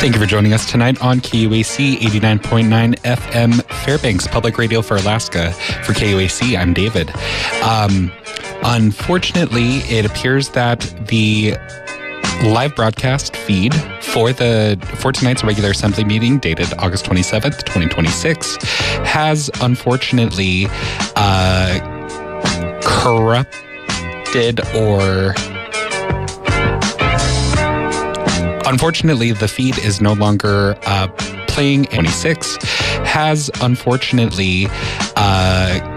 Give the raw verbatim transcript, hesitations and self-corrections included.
Thank you for joining us tonight on K U A C eighty-nine point nine F M Fairbanks, Public Radio for Alaska. For K U A C, I'm David. Um, unfortunately, it appears that the live broadcast feed for the for tonight's regular assembly meeting, dated August twenty-seventh, twenty twenty-six, has unfortunately uh, corrupted or... Unfortunately, the feed is no longer uh, playing. twenty-six has unfortunately uh,